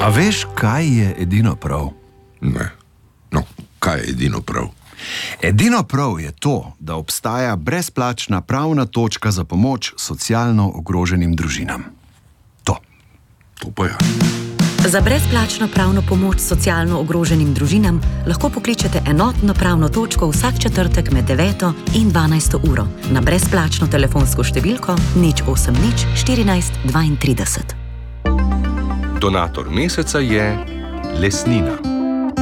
A veš, kaj je edino prav? Ne. No, kaj je edino prav? Edino prav je to, da obstaja brezplačna pravna točka za pomoč socialno ogroženim družinam. To pa ja. Za brezplačno pravno pomoč socialno ogroženim družinam lahko pokličete enotno pravno točko vsak četrtek med 9. in 12. uro na brezplačno telefonsko številko 080 14 32. Donator meseca je Lesnina.